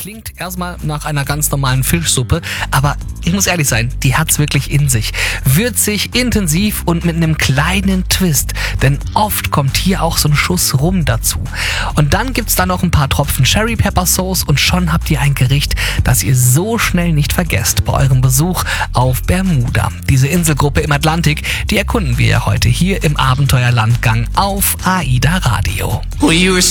Klingt erstmal nach einer ganz normalen Fischsuppe, aber ich muss ehrlich sein, die hat's wirklich in sich. Würzig, intensiv und mit einem kleinen Twist, denn oft kommt hier auch so ein Schuss Rum dazu. Und dann gibt's da noch ein paar Tropfen Cherry Pepper Sauce und schon habt ihr ein Gericht, das ihr so schnell nicht vergesst bei eurem Besuch auf Bermuda. Diese Inselgruppe im Atlantik, die erkunden wir ja heute hier im Abenteuerlandgang auf AIDA Radio. Well, you were